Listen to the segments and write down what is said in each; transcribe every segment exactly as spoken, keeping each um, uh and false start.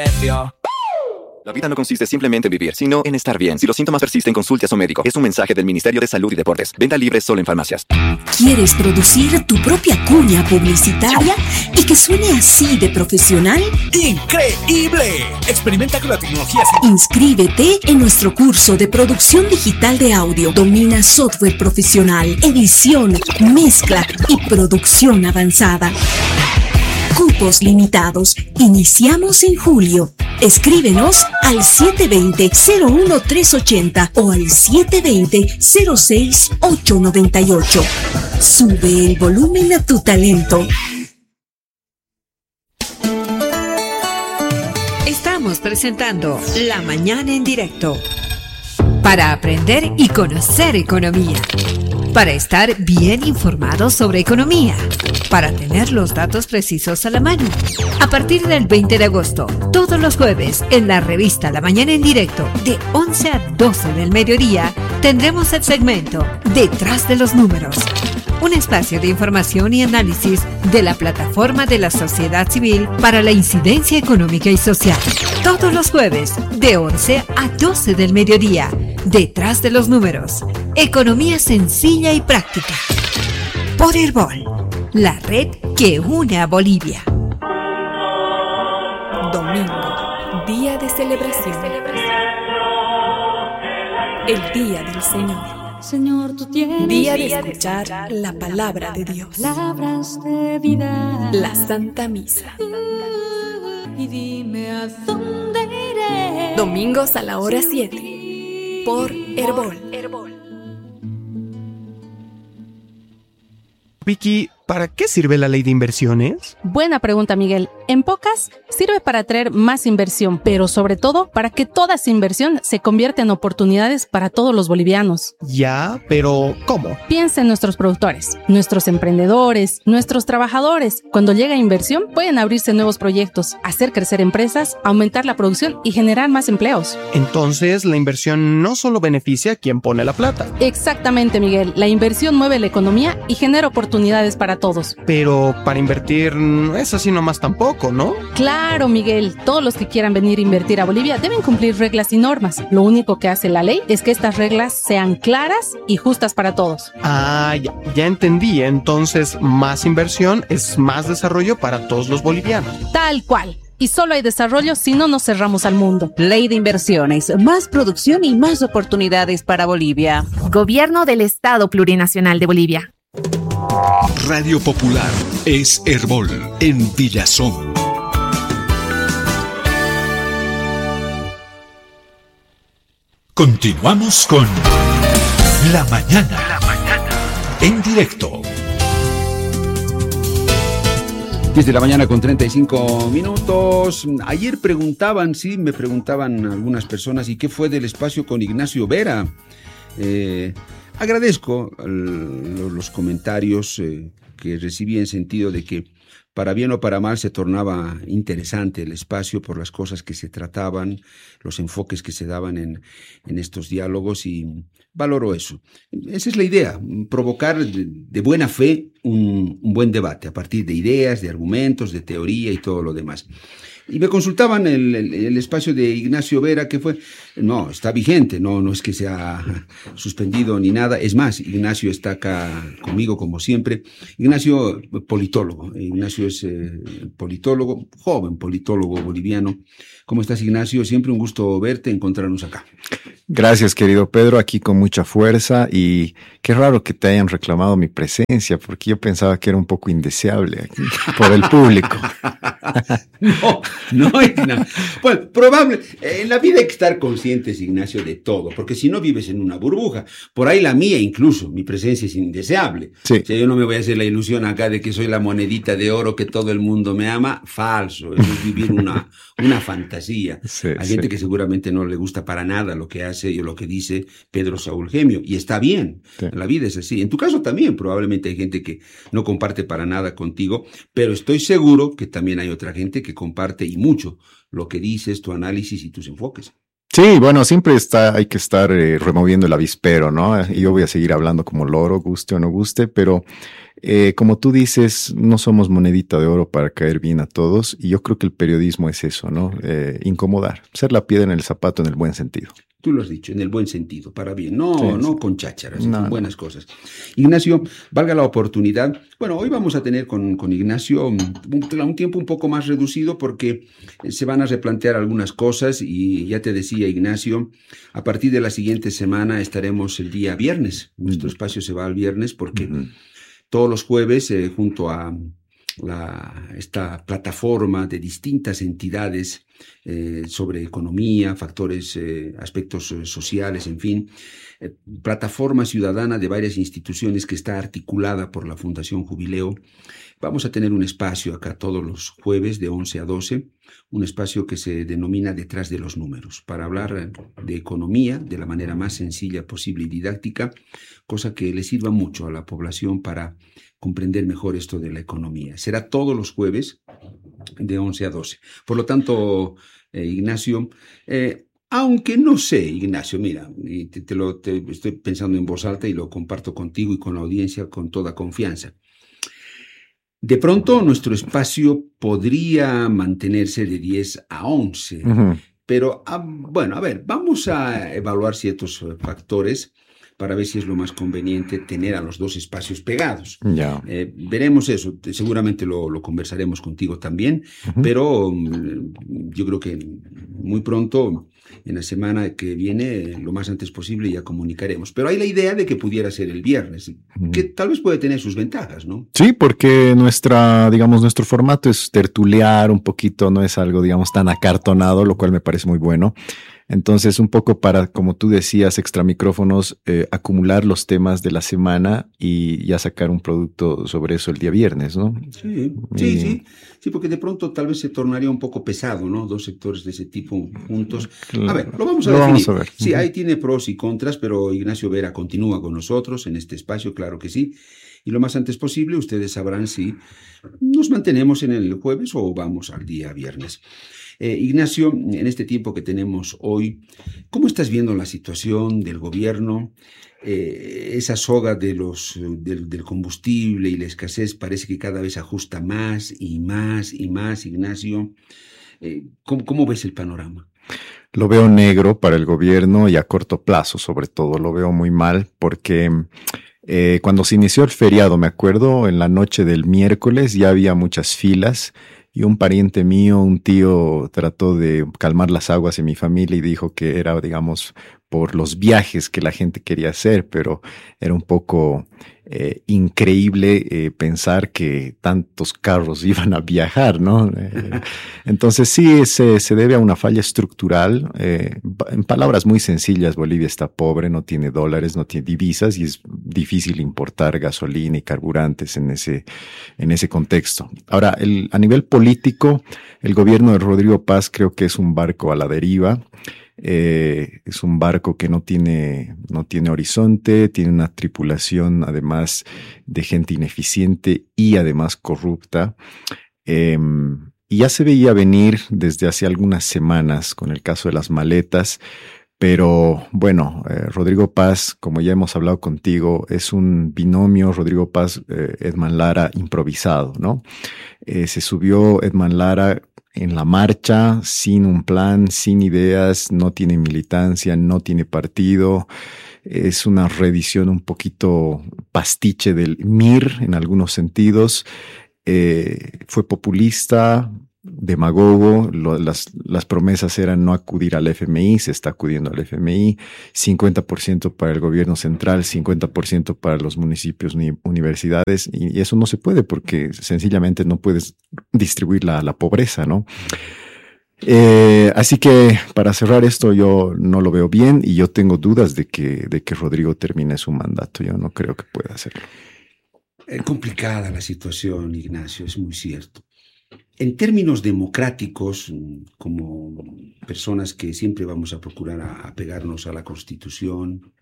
La vida no consiste simplemente en vivir, sino en estar bien. Si los síntomas persisten, consulte a su médico. Es un mensaje del Ministerio de Salud y Deportes. Venta libre solo en farmacias. ¿Quieres producir tu propia cuña publicitaria y que suene así de profesional? ¡Increíble! Experimenta con la tecnología. Inscríbete en nuestro curso de producción digital de audio. Domina software profesional, edición, mezcla y producción avanzada. Cupos limitados. Iniciamos en julio. Escríbenos al siete dos cero, cero uno tres ocho cero o al siete dos cero, cero seis ocho nueve ocho. Sube el volumen a tu talento. Estamos presentando La Mañana en Directo. Para aprender y conocer economía. Para estar bien informados sobre economía. Para tener los datos precisos a la mano. A partir del veinte de agosto, todos los jueves, en la revista La Mañana en Directo, de once a doce del mediodía, tendremos el segmento Detrás de los Números. Un espacio de información y análisis de la plataforma de la sociedad civil para la incidencia económica y social. Todos los jueves, de once a doce del mediodía, Detrás de los Números. Economía sencilla y práctica. Por Herbol, la red que une a Bolivia. Domingo, día de celebración. El día del Señor. Señor, tú tienes día de escuchar la palabra de Dios. Palabras de vida. La Santa Misa. Y dime a dónde iré. Domingos a la hora siete. Por Herbol. Vicky, ¿para qué sirve la ley de inversiones? Buena pregunta, Miguel. En pocas, sirve para atraer más inversión, pero sobre todo para que toda esa inversión se convierta en oportunidades para todos los bolivianos. Ya, pero ¿cómo? Piensa en nuestros productores, nuestros emprendedores, nuestros trabajadores. Cuando llega inversión, pueden abrirse nuevos proyectos, hacer crecer empresas, aumentar la producción y generar más empleos. Entonces, la inversión no solo beneficia a quien pone la plata. Exactamente, Miguel. La inversión mueve la economía y genera oportunidades para todos. Pero para invertir no es así nomás tampoco, ¿no? Claro, Miguel. Todos los que quieran venir a invertir a Bolivia deben cumplir reglas y normas. Lo único que hace la ley es que estas reglas sean claras y justas para todos. Ah, ya, ya entendí. Entonces, más inversión es más desarrollo para todos los bolivianos. Tal cual. Y solo hay desarrollo si no nos cerramos al mundo. Ley de inversiones, más producción y más oportunidades para Bolivia. Gobierno del Estado Plurinacional de Bolivia. Radio Popular es Herbol en Villazón. Continuamos con La Mañana, La Mañana en directo. diez de la mañana con treinta y cinco minutos. Ayer preguntaban, sí, me preguntaban algunas personas, ¿y qué fue del espacio con Ignacio Vera? Eh, agradezco el, los comentarios eh, que recibí en sentido de que para bien o para mal se tornaba interesante el espacio por las cosas que se trataban, los enfoques que se daban en, en estos diálogos, y valoro eso. Esa es la idea, provocar de, de buena fe un, un buen debate a partir de ideas, de argumentos, de teoría y todo lo demás. Y me consultaban el, el, el espacio de Ignacio Vera, que fue, no, está vigente, no, no es que se ha suspendido ni nada. Es más, Ignacio está acá conmigo como siempre. Ignacio, politólogo, Ignacio es eh, politólogo, joven politólogo boliviano. ¿Cómo estás, Ignacio? Siempre un gusto verte, encontrarnos acá. Gracias, querido Pedro, aquí con mucha fuerza, y qué raro que te hayan reclamado mi presencia, porque yo pensaba que era un poco indeseable aquí por el público. No, no, Ignacio. Bueno, probable. En la vida hay que estar conscientes, Ignacio, de todo, porque si no vives en una burbuja. Por ahí la mía incluso, mi presencia es indeseable. Sí. O sea, yo no me voy a hacer la ilusión acá de que soy la monedita de oro que todo el mundo me ama. Falso. Eso es vivir una, una fantasía. Sí, hay sí. gente que seguramente no le gusta para nada lo que hace o lo que dice Pedro Saúl Gemio, y está bien. Sí. La vida es así. En tu caso también probablemente hay gente que no comparte para nada contigo, pero estoy seguro que también hay otra gente que comparte y mucho lo que dices, tu análisis y tus enfoques. Sí, bueno, siempre está, hay que estar eh, removiendo el avispero, ¿no? Y yo voy a seguir hablando como loro, guste o no guste, pero eh, como tú dices, no somos monedita de oro para caer bien a todos, y yo creo que el periodismo es eso, ¿no? Eh, incomodar, ser la piedra en el zapato en el buen sentido. Tú lo has dicho, en el buen sentido, para bien, no, Sí, no sí. con chácharas, No, con no. buenas cosas. Ignacio, valga la oportunidad. Bueno, hoy vamos a tener con, con Ignacio un, un tiempo un poco más reducido porque se van a replantear algunas cosas y ya te decía, Ignacio, a partir de la siguiente semana estaremos el día viernes. Nuestro Mm. espacio se va al viernes porque Ujú. todos los jueves, eh, junto a la, esta plataforma de distintas entidades eh, sobre economía, factores, eh, aspectos eh, sociales, en fin, eh, plataforma ciudadana de varias instituciones que está articulada por la Fundación Jubileo. Vamos a tener un espacio acá todos los jueves de once a doce, un espacio que se denomina Detrás de los Números, para hablar de economía de la manera más sencilla posible y didáctica, cosa que le sirva mucho a la población para comprender mejor esto de la economía. Será todos los jueves de once a doce. Por lo tanto, eh, Ignacio, eh, aunque no sé, Ignacio, mira, y te, te lo te estoy pensando en voz alta y lo comparto contigo y con la audiencia con toda confianza. De pronto nuestro espacio podría mantenerse de diez a once, Ujú. pero ah, bueno, a ver, vamos a evaluar ciertos eh, factores para ver si es lo más conveniente tener a los dos espacios pegados. Ya. Eh, veremos eso, te- seguramente lo, lo conversaremos contigo también, Ujú. pero mm, yo creo que muy pronto, en la semana que viene, lo más antes posible ya comunicaremos. Pero hay la idea de que pudiera ser el viernes, que tal vez puede tener sus ventajas, ¿no? Sí, porque nuestra, digamos, nuestro formato es tertuliar un poquito, no es algo, digamos, tan acartonado, lo cual me parece muy bueno. Entonces, un poco para, como tú decías, extra micrófonos, eh, acumular los temas de la semana y ya sacar un producto sobre eso el día viernes, ¿no? Sí, sí, sí, sí, porque de pronto tal vez se tornaría un poco pesado, ¿no? Dos sectores de ese tipo juntos. A ver, lo vamos a Lo definir. vamos a ver. Sí, Ujú. ahí tiene pros y contras, pero Ignacio Vera continúa con nosotros en este espacio, claro que sí. Y lo más antes posible, ustedes sabrán si nos mantenemos en el jueves o vamos al día viernes. Eh, Ignacio, en este tiempo que tenemos hoy, ¿cómo estás viendo la situación del gobierno? Eh, esa soga de los, del, del combustible y la escasez parece que cada vez ajusta más y más y más, Ignacio. Eh, ¿cómo, ¿Cómo ves el panorama? Lo veo negro para el gobierno y a corto plazo, sobre todo. Lo veo muy mal porque eh, cuando se inició el feriado, me acuerdo, en la noche del miércoles ya había muchas filas y un pariente mío, un tío, trató de calmar las aguas en mi familia y dijo que era, digamos, por los viajes que la gente quería hacer, pero era un poco eh, increíble eh, pensar que tantos carros iban a viajar, ¿no? Eh, entonces sí, se, se debe a una falla estructural. Eh, en palabras muy sencillas, Bolivia está pobre, no tiene dólares, no tiene divisas y es difícil importar gasolina y carburantes en ese, en ese contexto. Ahora, el, a nivel político, el gobierno de Rodrigo Paz creo que es un barco a la deriva. Eh, es un barco que no tiene, no tiene horizonte, tiene una tripulación además de gente ineficiente y además corrupta. Eh, y ya se veía venir desde hace algunas semanas con el caso de las maletas, pero bueno, eh, Rodrigo Paz, como ya hemos hablado contigo, es un binomio Rodrigo Paz, eh, Edman Lara improvisado, ¿no? Eh, se subió Edman Lara en la marcha, sin un plan, sin ideas, no tiene militancia, no tiene partido. Es una reedición un poquito pastiche del M I R en algunos sentidos. Eh, fue populista, demagogo, lo, las, las promesas eran no acudir al F M I, se está acudiendo al F M I, cincuenta por ciento para el gobierno central, cincuenta por ciento para los municipios ni universidades, y, y eso no se puede porque sencillamente no puedes distribuir la, la pobreza, ¿no? Eh, así que para cerrar esto yo no lo veo bien y yo tengo dudas de que, de que Rodrigo termine su mandato, yo no creo que pueda hacerlo. Es complicada la situación, Ignacio, es muy cierto. En términos democráticos, como personas que siempre vamos a procurar a apegarnos a la Constitución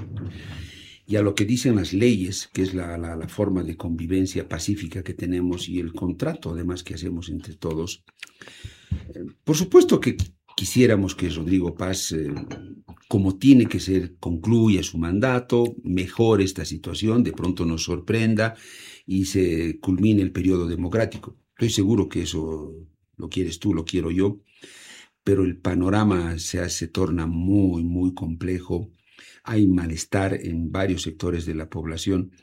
y a lo que dicen las leyes, que es la, la, la forma de convivencia pacífica que tenemos y el contrato además que hacemos entre todos, por supuesto que quisiéramos que Rodrigo Paz, eh, como tiene que ser, concluya su mandato, mejore esta situación, de pronto nos sorprenda y se culmine el periodo democrático. Estoy seguro que eso lo quieres tú, lo quiero yo, pero el panorama se hace, torna muy, muy complejo. Hay malestar en varios sectores de la población.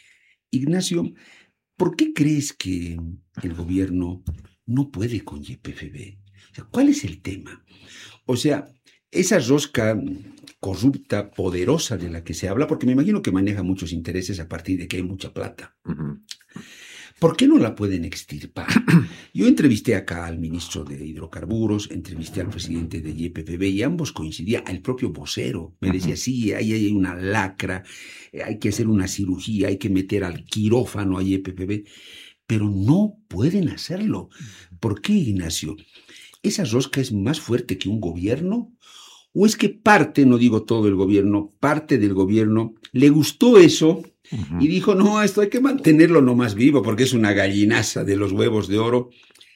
Ignacio, ¿por qué crees que el gobierno no puede con Y P F B? O sea, ¿cuál es el tema? O sea, esa rosca corrupta, poderosa de la que se habla, porque me imagino que maneja muchos intereses a partir de que hay mucha plata. Uh-huh. ¿Por qué no la pueden extirpar? Yo entrevisté acá al ministro de Hidrocarburos, entrevisté al presidente de Y P F B y ambos coincidían. El propio vocero me decía, sí, ahí hay una lacra, hay que hacer una cirugía, hay que meter al quirófano a Y P F B, pero no pueden hacerlo. ¿Por qué, Ignacio? ¿Esa rosca es más fuerte que un gobierno? ¿O es que parte, no digo todo el gobierno, parte del gobierno le gustó eso? Uh-huh. Y dijo, no, esto hay que mantenerlo nomás vivo porque es una gallinaza de los huevos de oro.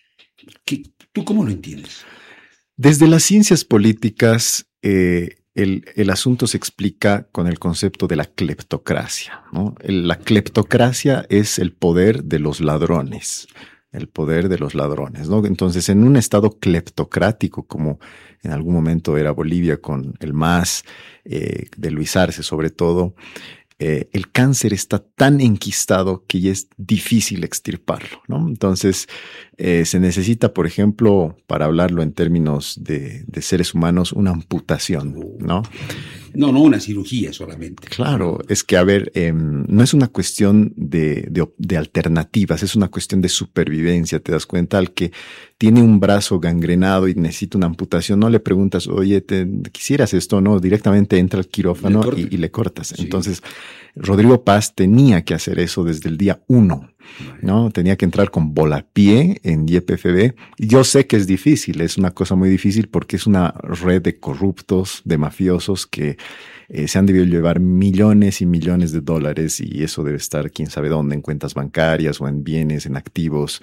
¿Qué, ¿Tú cómo lo entiendes? Desde las ciencias políticas, eh, el, el asunto se explica con el concepto de la cleptocracia, ¿no? El, la cleptocracia es el poder de los ladrones. El poder de los ladrones, ¿no? Entonces, en un estado cleptocrático, como en algún momento era Bolivia con el M A S, eh, de Luis Arce sobre todo, Eh, el cáncer está tan enquistado que ya es difícil extirparlo, ¿no? Entonces, eh, se necesita, por ejemplo, para hablarlo en términos de, de seres humanos, una amputación, ¿no? No, no una cirugía solamente. Claro, es que, a ver, eh, no es una cuestión de, de, de alternativas, es una cuestión de supervivencia, ¿te das cuenta? Al que tiene un brazo gangrenado y necesita una amputación, no le preguntas, oye, ¿te, ¿quisieras esto? No, directamente entra al quirófano y, y le cortas. Sí. Entonces, Rodrigo Paz tenía que hacer eso desde el día uno, ¿no? Tenía que entrar con volapié en Y P F B. Yo sé que es difícil, es una cosa muy difícil porque es una red de corruptos, de mafiosos que eh, se han debido llevar millones y millones de dólares y eso debe estar quién sabe dónde, en cuentas bancarias o en bienes, en activos.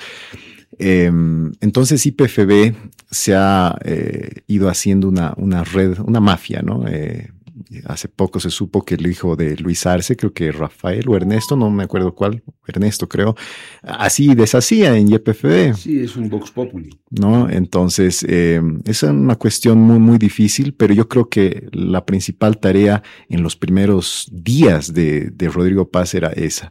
Eh, entonces Y P F B se ha eh, ido haciendo una, una red, una mafia, ¿no? Eh, Hace poco se supo que el hijo de Luis Arce, creo que Rafael o Ernesto, no me acuerdo cuál, Ernesto creo, así deshacía en Y P F B. Sí, es un Vox Populi. ¿No? Entonces, eh, es una cuestión muy, muy difícil, pero yo creo que la principal tarea en los primeros días de, de Rodrigo Paz era esa.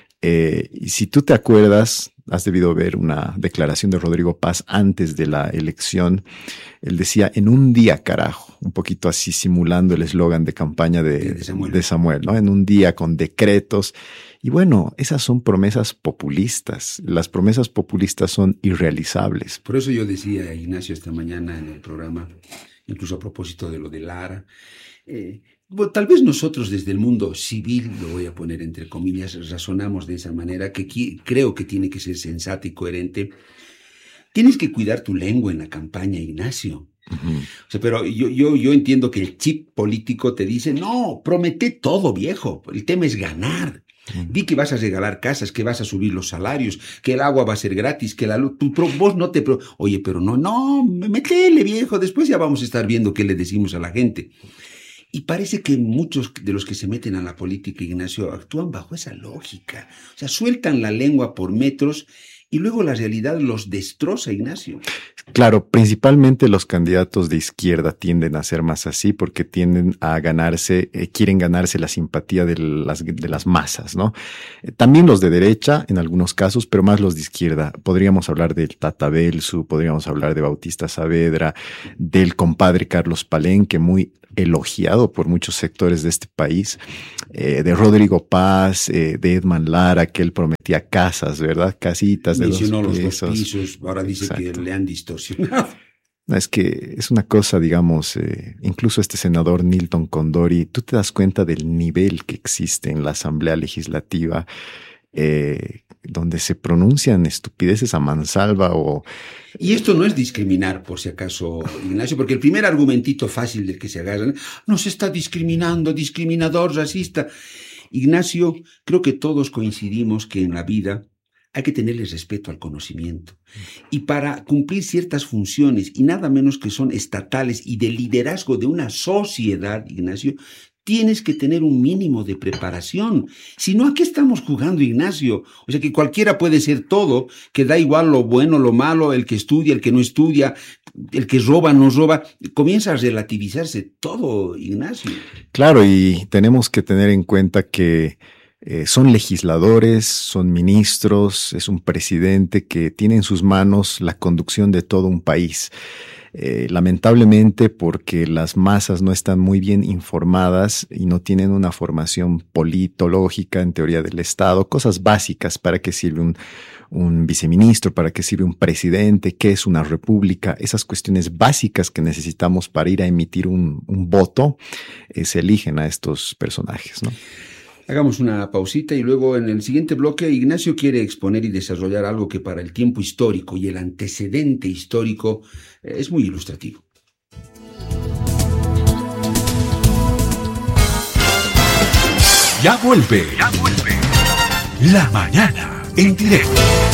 Eh, y si tú te acuerdas, has debido ver una declaración de Rodrigo Paz antes de la elección. Él decía, en un día, carajo, un poquito así simulando el eslogan de campaña de, de, Samuel. de Samuel, ¿no? En un día con decretos. Y bueno, esas son promesas populistas. Las promesas populistas son irrealizables. Por eso yo decía, Ignacio, esta mañana en el programa, incluso a propósito de lo de Lara, eh, bueno, tal vez nosotros desde el mundo civil, lo voy a poner entre comillas, razonamos de esa manera, que qui- creo que tiene que ser sensata y coherente. Tienes que cuidar tu lengua en la campaña, Ignacio. Uh-huh. O sea, pero yo, yo, yo entiendo que el chip político te dice, no, promete todo, viejo. El tema es ganar. Uh-huh. Di que vas a regalar casas, que vas a subir los salarios, que el agua va a ser gratis, que la luz, tú, vos no te... Pro- Oye, pero no, no, métele, viejo, después ya vamos a estar viendo qué le decimos a la gente. Y parece que muchos de los que se meten a la política, Ignacio, actúan bajo esa lógica. O sea, sueltan la lengua por metros y luego la realidad los destroza, Ignacio. Claro, principalmente los candidatos de izquierda tienden a ser más así porque tienden a ganarse, eh, quieren ganarse la simpatía de las, de las masas, ¿no? Eh, también los de derecha en algunos casos, pero más los de izquierda. Podríamos hablar del Tata Belsu, podríamos hablar de Bautista Saavedra, del compadre Carlos Palenque, muy elogiado por muchos sectores de este país, eh, de Rodrigo Paz, eh, de Edman Lara, que él prometía casas, ¿verdad? Casitas de Mencionó dos los pisos. dos pisos, ahora dice Exacto. que le han distorsionado. Es que es una cosa, digamos, eh, incluso este senador Nilton Condori, tú te das cuenta del nivel que existe en la Asamblea Legislativa, eh, donde se pronuncian estupideces a mansalva o... Y esto no es discriminar, por si acaso, Ignacio, porque el primer argumentito fácil del que se agarran, nos está discriminando, discriminador, racista. Ignacio, creo que todos coincidimos que en la vida hay que tenerle respeto al conocimiento. Y para cumplir ciertas funciones, y nada menos que son estatales y de liderazgo de una sociedad, Ignacio, tienes que tener un mínimo de preparación. Si no, ¿a qué estamos jugando, Ignacio? O sea, que cualquiera puede ser todo, que da igual lo bueno, lo malo, el que estudia, el que no estudia, el que roba, no roba. Comienza a relativizarse todo, Ignacio. Claro, y tenemos que tener en cuenta que Eh, son legisladores, son ministros, es un presidente que tiene en sus manos la conducción de todo un país. Eh, lamentablemente, porque las masas no están muy bien informadas y no tienen una formación politológica en teoría del Estado, cosas básicas, para qué sirve un, un viceministro, para qué sirve un presidente, qué es una república, esas cuestiones básicas que necesitamos para ir a emitir un, un voto, eh, se eligen a estos personajes, ¿no? Hagamos una pausita y luego en el siguiente bloque Ignacio quiere exponer y desarrollar algo que para el tiempo histórico y el antecedente histórico eh, es muy ilustrativo. Ya vuelve. Ya vuelve. La mañana en directo.